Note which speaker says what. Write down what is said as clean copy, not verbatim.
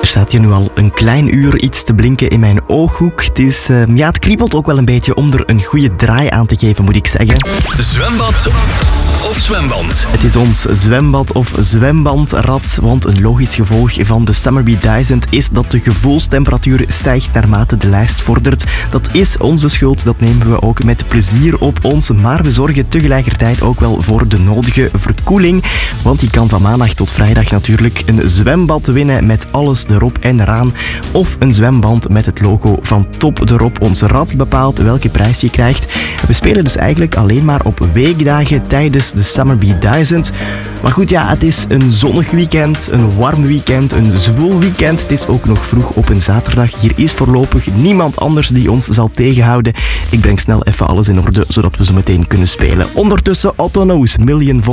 Speaker 1: Er staat hier nu al een klein uur iets te blinken in mijn ooghoek. Het kriebelt ook wel een beetje om er een goede draai aan te geven, moet ik zeggen.
Speaker 2: Zwembad of zwemband?
Speaker 1: Het is ons zwembad of zwembandrad, want een logisch gevolg van de Summer Beat 1000 is dat de gevoelstemperatuur stijgt naarmate de lijst vordert. Dat is onze schuld, dat nemen we ook met plezier op ons, maar we zorgen tegelijkertijd ook wel voor de nodige verkoeling, want je kan van maandag tot vrijdag natuurlijk een zwembad winnen met alles erop en eraan, of een zwemband met het logo van Top erop. Ons rad bepaalt welke prijs je krijgt. We spelen dus eigenlijk alleen maar op weekdagen tijdens de Summer Beat 1000. Maar goed, het is een zonnig weekend, een warm weekend, een zwoel weekend. Het is ook nog vroeg op een zaterdag. Hier is voorlopig niemand anders die ons zal tegenhouden. Ik breng snel even alles in orde, zodat we zo meteen kunnen spelen. Ondertussen Otto Knows, Million Voices.